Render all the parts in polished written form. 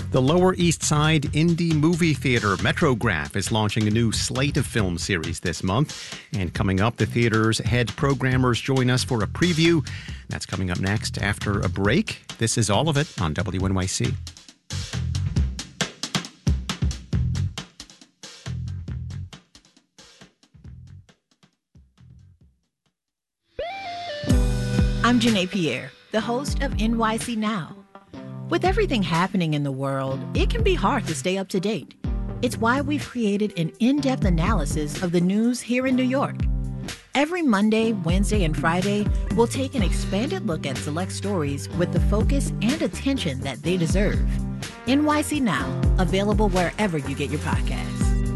The Lower East Side Indie Movie Theater, Metrograph, is launching a new slate of film series this month. And coming up, the theater's head programmers join us for a preview. That's coming up next after a break. This is all of it on WNYC. I'm Janae Pierre, the host of NYC Now. With everything happening in the world, it can be hard to stay up to date. It's why we've created an in-depth analysis of the news here in New York. Every Monday, Wednesday, and Friday, we'll take an expanded look at select stories with the focus and attention that they deserve. NYC Now, available wherever you get your podcasts.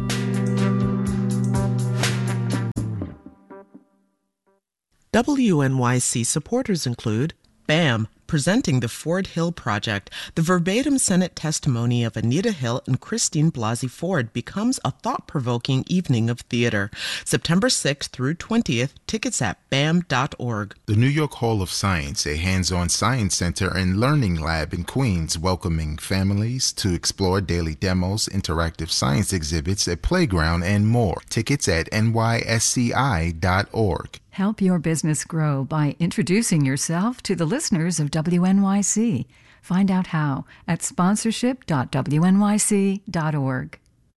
WNYC supporters include BAM, presenting the Ford Hill Project. The verbatim Senate testimony of Anita Hill and Christine Blasey Ford becomes a thought-provoking evening of theater. September 6th through 20th, tickets at bam.org. The New York Hall of Science, a hands-on science center and learning lab in Queens, welcoming families to explore daily demos, interactive science exhibits, a playground, and more. Tickets at nysci.org. Help your business grow by introducing yourself to the listeners of WNYC. Find out how at sponsorship.wnyc.org.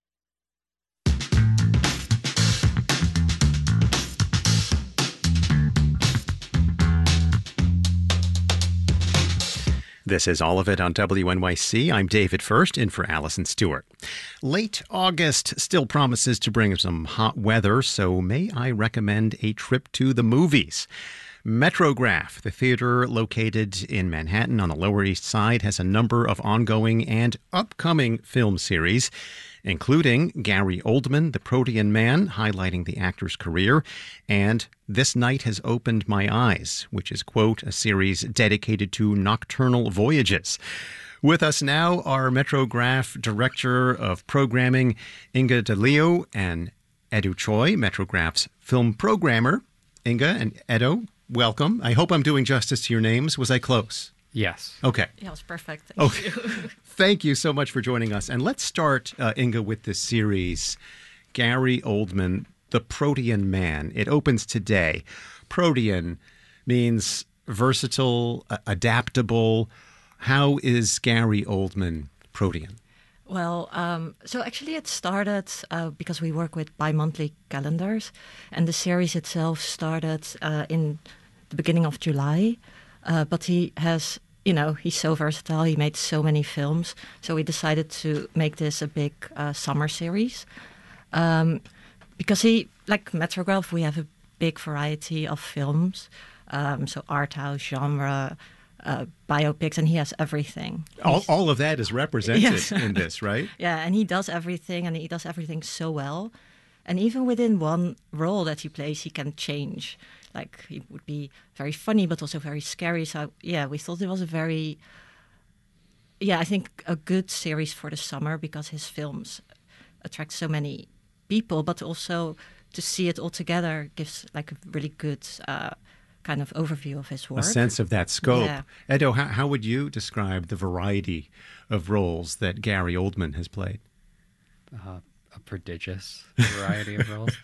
This is all of it on WNYC. I'm David First, in for Allison Stewart. Late August still promises to bring some hot weather, so may I recommend a trip to the movies? Metrograph, the theater located in Manhattan on the Lower East Side, has a number of ongoing and upcoming film series, including Gary Oldman, The Protean Man, highlighting the actor's career, and This Night Has Opened My Eyes, which is, quote, a series dedicated to nocturnal voyages. With us now are Metrograph Director of Programming Inga DeLeo and Edo Choi, Metrograph's film programmer. Inga and Edo, welcome. I hope I'm doing justice to your names. Was I close? Yes. Okay. Yeah, it was perfect. Thank you. Thank you so much for joining us. And let's start, Inga, with this series, Gary Oldman, The Protean Man. It opens today. Protean means versatile, adaptable. How is Gary Oldman Protean? Well, so actually it started because we work with bi-monthly calendars, and the series itself started in the beginning of July. But he has, he's so versatile. He made so many films. So we decided to make this a big summer series. Because like Metrograph, we have a big variety of films. So art house, genre, biopics, and he has everything. All of that is represented in this, right? Yeah, and he does everything, and he does everything so well. And even within one role that he plays, he can change. Like, he would be very funny, but also very scary. So, yeah, we thought it was I think a good series for the summer because his films attract so many people, but also to see it all together gives like a really good kind of overview of his work. A sense of that scope. Yeah. Edo, how would you describe the variety of roles that Gary Oldman has played? A prodigious variety of roles.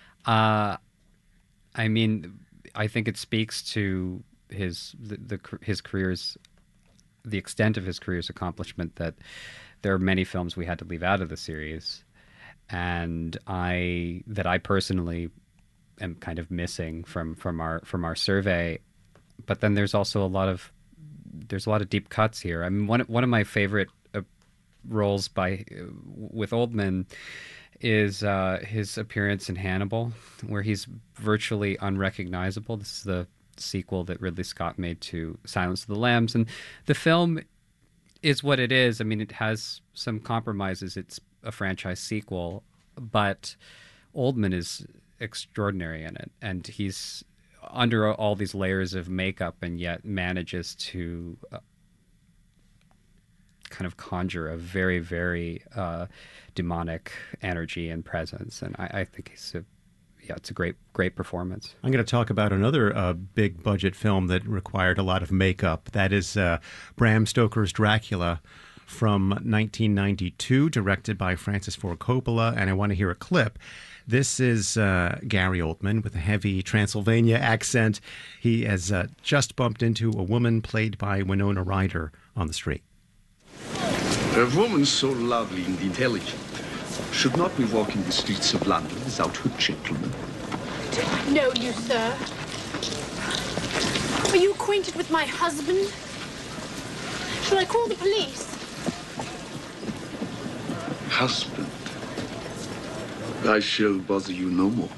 I mean, I think it speaks to his career's, the extent of his career's accomplishment that there are many films we had to leave out of the series, and I personally am kind of missing from our survey. But then there's also a lot of deep cuts here. I mean, one of my favorite roles with Oldman is his appearance in Hannibal, where he's virtually unrecognizable. This is the sequel that Ridley Scott made to Silence of the Lambs, and the film is what it is. I mean, it has some compromises. It's a franchise sequel, but Oldman is extraordinary in it, and he's under all these layers of makeup and yet manages to kind of conjure a very, very demonic energy and presence. And I think it's a great performance. I'm going to talk about another big budget film that required a lot of makeup. That is Bram Stoker's Dracula from 1992, directed by Francis Ford Coppola, and I want to hear a clip. This is Gary Oldman with a heavy Transylvania accent. He has just bumped into a woman played by Winona Ryder on the street. A woman so lovely and intelligent should not be walking the streets of London without her gentleman. Do I know you, sir? Are you acquainted with my husband? Shall I call the police? Husband, I shall bother you no more.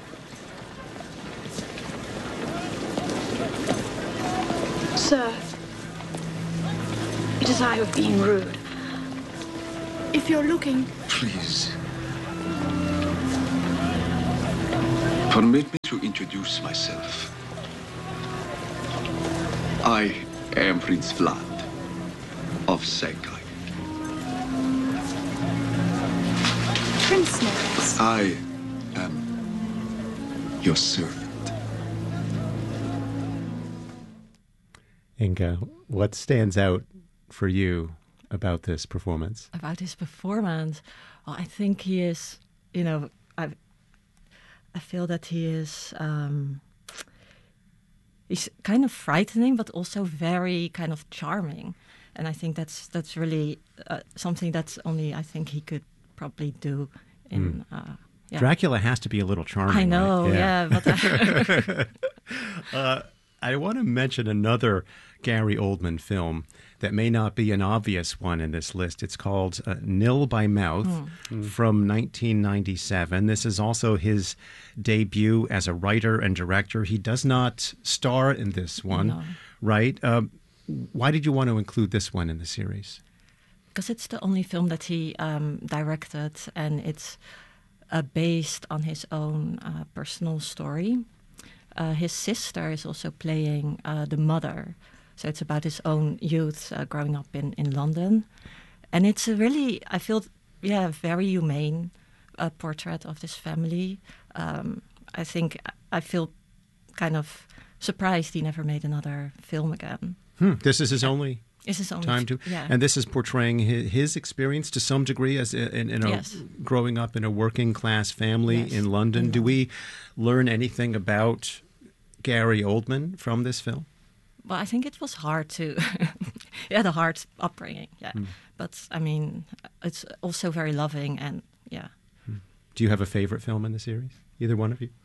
Sir, it is I who have been rude. If you're looking... Please. Permit me to introduce myself. I am Prince Vlad of Shanghai. Prince knows. I am your servant. Inga, what stands out for you about this performance? About his performance, well, I think he is, I feel that he is, he's kind of frightening, but also very kind of charming. And I think that's really something that's only, I think, he could probably do in... Yeah. Dracula has to be a little charming. I know, right? yeah. But I want to mention another Gary Oldman film that may not be an obvious one in this list. It's called Nil by Mouth from 1997. This is also his debut as a writer and director. He does not star in this one, right? Why did you want to include this one in the series? Because it's the only film that he directed, and it's based on his own personal story. His sister is also playing the mother. So it's about his own youth growing up in London. And it's a really, I feel, very humane portrait of this family. I think I feel kind of surprised he never made another film again. This is his only... It's his only time to, and this is portraying his experience to some degree as growing up in a working class family in London. Do we learn anything about Gary Oldman from this film? Well, I think it was hard to, he had a hard upbringing, but I mean, it's also very loving and Do you have a favorite film in the series? Either one of you?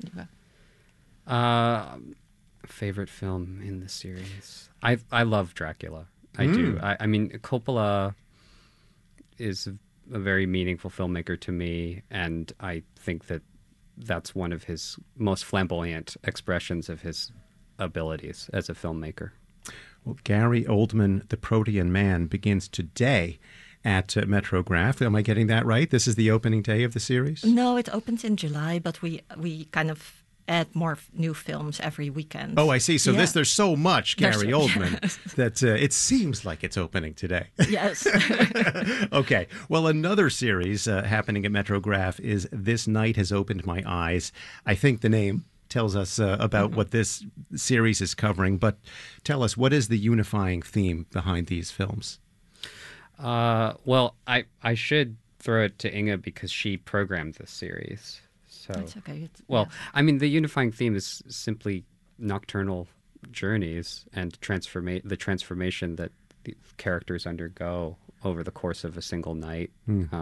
Favorite film in the series? I love Dracula. I do. I mean, Coppola is a very meaningful filmmaker to me, and I think that that's one of his most flamboyant expressions of his abilities as a filmmaker. Well, Gary Oldman, The Protean Man, begins today at Metrograph. Am I getting that right? This is the opening day of the series? No, it opens in July, but we kind of add more new films every weekend. Oh, I see. So there's so much Gary Oldman that it seems like it's opening today. Yes. Okay. Well, another series happening at Metrograph is This Night Has Opened My Eyes. I think the name tells us about what this series is covering, but tell us, what is the unifying theme behind these films? Well, I should throw it to Inga because she programmed this series. So, that's okay. I mean, the unifying theme is simply nocturnal journeys and the transformation that the characters undergo over the course of a single night.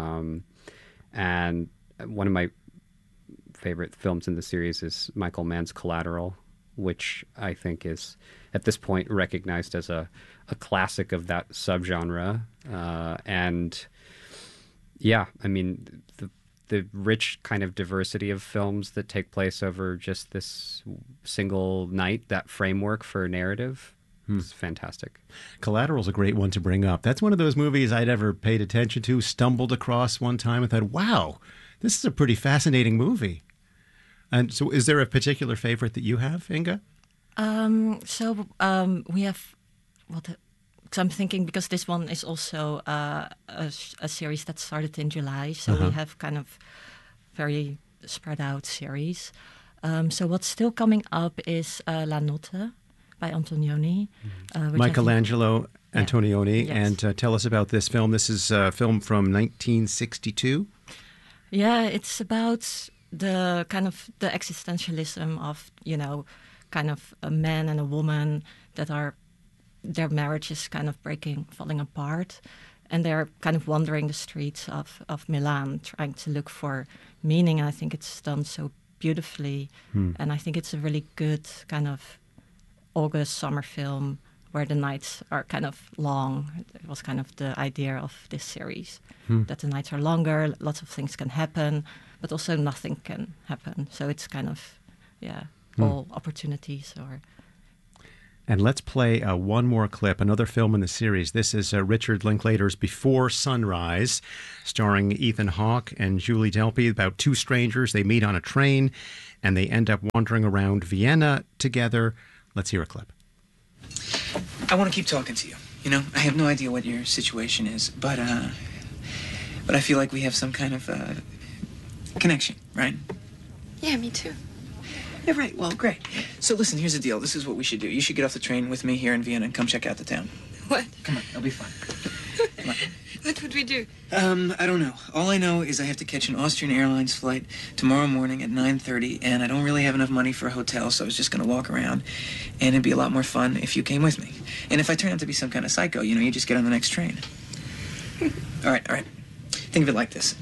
And one of my favorite films in the series is Michael Mann's Collateral, which I think is, at this point, recognized as a classic of that subgenre. I mean, the rich kind of diversity of films that take place over just this single night, that framework for narrative, is fantastic. Collateral's a great one to bring up. That's one of those movies I'd ever paid attention to, stumbled across one time and thought, wow, this is a pretty fascinating movie. And so is there a particular favorite that you have, Inga? We have... So I'm thinking, because this one is also a series that started in July, so we have kind of very spread out series. So what's still coming up is La Notte, by Antonioni. Michelangelo Antonioni. Yes. And tell us about this film. This is a film from 1962. Yeah, it's about the kind of the existentialism of, kind of a man and a woman that their marriage is kind of falling apart. And they're kind of wandering the streets of Milan, trying to look for meaning. And I think it's done so beautifully. And I think it's a really good kind of August summer film where the nights are kind of long. It was kind of the idea of this series, that the nights are longer, lots of things can happen, but also nothing can happen. So it's kind of, all opportunities. And let's play one more clip, another film in the series. This is Richard Linklater's Before Sunrise, starring Ethan Hawke and Julie Delpy, about two strangers. They meet on a train, and they end up wandering around Vienna together. Let's hear a clip. I want to keep talking to you. I have no idea what your situation is, but I feel like we have some kind of connection, right? Yeah, me too. Yeah, right. Well, great. So listen, here's the deal. This is what we should do. You should get off the train with me here in Vienna and come check out the town. What? Come on, it'll be fun. Come on. What would we do? I don't know. All I know is I have to catch an Austrian Airlines flight tomorrow morning at 9:30, and I don't really have enough money for a hotel, so I was just going to walk around, and it'd be a lot more fun if you came with me. And if I turn out to be some kind of psycho, you just get on the next train. All right. Think of it like this.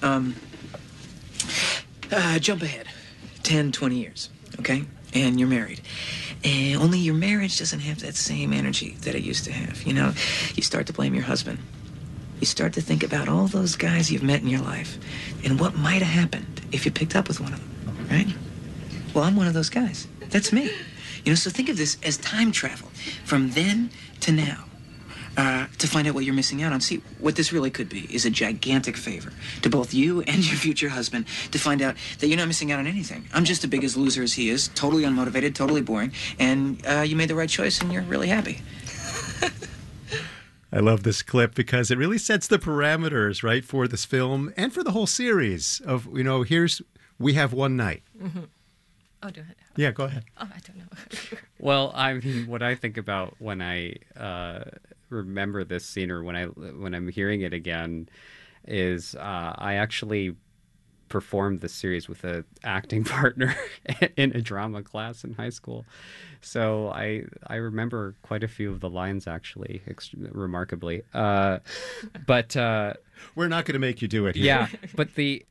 Jump ahead 10, 20 years, okay? And you're married. And only your marriage doesn't have that same energy that it used to have. You start to blame your husband. You start to think about all those guys you've met in your life and what might have happened if you picked up with one of them, right? Well, I'm one of those guys. That's me. So think of this as time travel from then to now to find out what you're missing out on. See, what this really could be is a gigantic favor to both you and your future husband to find out that you're not missing out on anything. I'm just as big as loser as he is, totally unmotivated, totally boring, and you made the right choice and you're really happy. I love this clip because it really sets the parameters, right, for this film and for the whole series of, we have one night. Mm-hmm. Oh, do it. Yeah, go ahead. Oh, I don't know. Well, I mean, what I think about when I remember this scene or when I'm hearing it again is I actually performed the series with an acting partner in a drama class in high school. So I remember quite a few of the lines, actually, remarkably. But we're not going to make you do it here. Yeah, but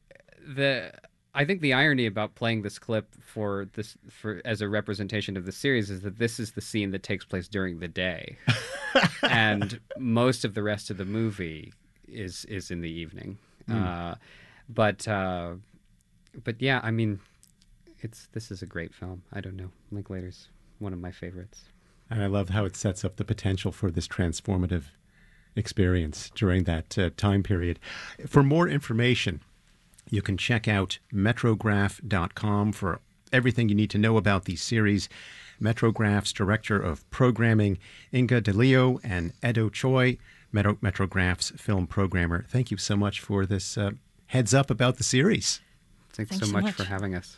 I think the irony about playing this clip for as a representation of the series is that this is the scene that takes place during the day, and most of the rest of the movie is in the evening. But yeah, I mean, this is a great film. I don't know, Linklater's one of my favorites. And I love how it sets up the potential for this transformative experience during that time period. For more information, you can check out Metrograph.com for everything you need to know about these series. Metrograph's Director of Programming, Inga DeLeo, and Edo Choi, Metrograph's film programmer. Thank you so much for this heads up about the series. Thanks so much for having us.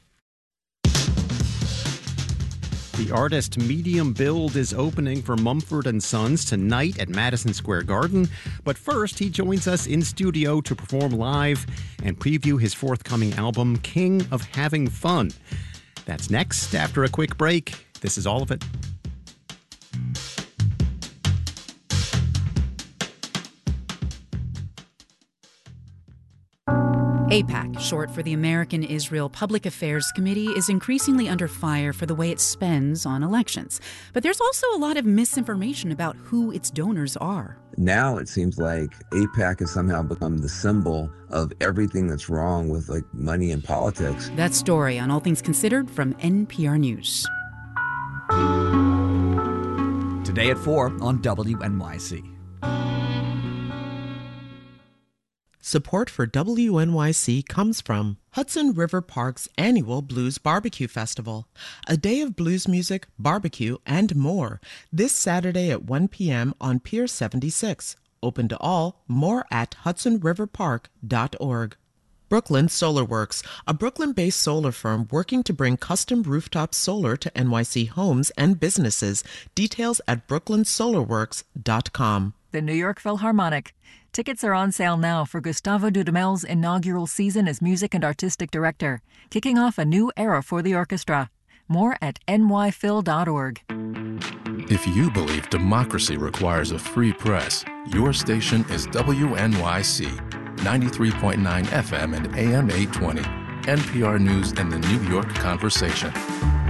The Artist Medium Build is opening for Mumford & Sons tonight at Madison Square Garden. But first, he joins us in studio to perform live and preview his forthcoming album, King of Having Fun. That's next after a quick break. This is All of It. AIPAC, short for the American Israel Public Affairs Committee, is increasingly under fire for the way it spends on elections. But there's also a lot of misinformation about who its donors are. Now it seems like AIPAC has somehow become the symbol of everything that's wrong with money and politics. That story on All Things Considered from NPR News. Today at 4 on WNYC. Support for WNYC comes from Hudson River Park's annual Blues Barbecue Festival, a day of blues music, barbecue, and more, this Saturday at 1 p.m. on Pier 76. Open to all, more at hudsonriverpark.org. Brooklyn Solar Works, a Brooklyn-based solar firm working to bring custom rooftop solar to NYC homes and businesses. Details at brooklynsolarworks.com. The New York Philharmonic. Tickets are on sale now for Gustavo Dudamel's inaugural season as music and artistic director, kicking off a new era for the orchestra. More at nyphil.org. If you believe democracy requires a free press, your station is WNYC, 93.9 FM and AM 820, NPR News and the New York Conversation.